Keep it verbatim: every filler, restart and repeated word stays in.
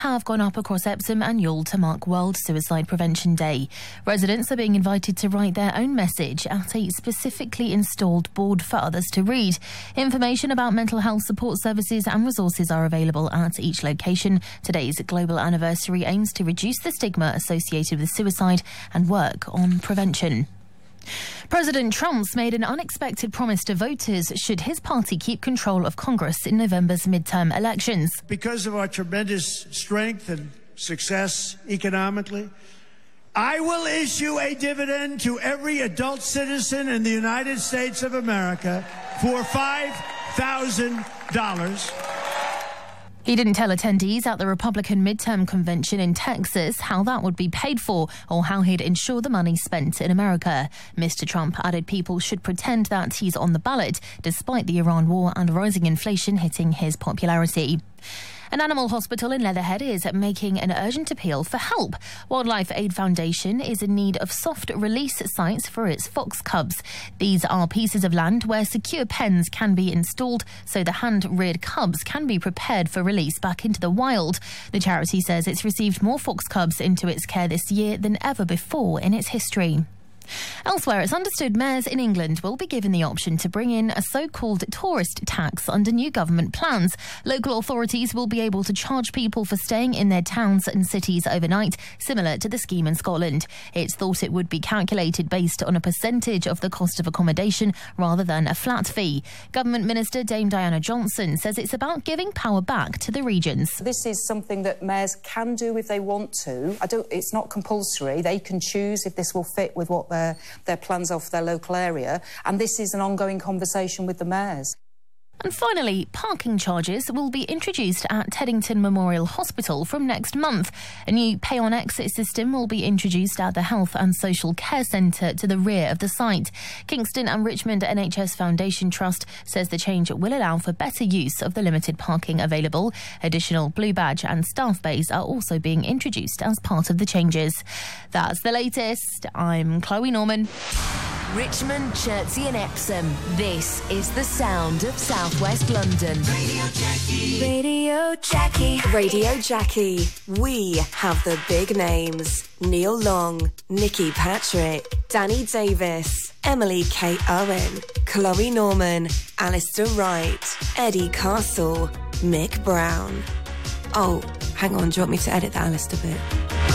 have gone up across Epsom and Youghal to mark World Suicide Prevention Day. Residents are being invited to write their own message at a specifically installed board for others to read. Information about mental health support services and resources are available at each location. Today's global anniversary aims to reduce the stigma associated with suicide and work on prevention. President Trump's made an unexpected promise to voters should his party keep control of Congress in November's midterm elections. Because of our tremendous strength and success economically, I will issue a dividend to every adult citizen in the United States of America for five thousand dollars. He didn't tell attendees at the Republican midterm convention in Texas how that would be paid for or how he'd ensure the money spent in America. Mister Trump added people should pretend that he's on the ballot, despite the Iran war and rising inflation hitting his popularity. An animal hospital in Leatherhead is making an urgent appeal for help. Wildlife Aid Foundation is in need of soft release sites for its fox cubs. These are pieces of land where secure pens can be installed so the hand-reared cubs can be prepared for release back into the wild. The charity says it's received more fox cubs into its care this year than ever before in its history. Elsewhere, it's understood mayors in England will be given the option to bring in a so-called tourist tax under new government plans. Local authorities will be able to charge people for staying in their towns and cities overnight, similar to the scheme in Scotland. It's thought it would be calculated based on a percentage of the cost of accommodation rather than a flat fee. Government Minister Dame Diana Johnson says it's about giving power back to the regions. This is something that mayors can do if they want to. I don't, it's not compulsory. They can choose if this will fit with what their, their plans are for their local area. And this is an ongoing conversation with the mayors. And finally, parking charges will be introduced at Teddington Memorial Hospital from next month. A new pay-on-exit system will be introduced at the Health and Social Care Centre to the rear of the site. Kingston and Richmond N H S Foundation Trust says the change will allow for better use of the limited parking available. Additional blue badge and staff bays are also being introduced as part of the changes. That's the latest. I'm Chloe Norman. Richmond, Chertsey and Epsom. This is the sound of South West London. Radio Jackie. Radio Jackie. Radio Jackie. We have the big names. Neil Long, Nikki Patrick, Danny Davis, Emily Kate Owen, Chloe Norman, Alistair Wright, Eddie Castle, Mick Brown. Oh, hang on, do you want me to edit that Alistair bit?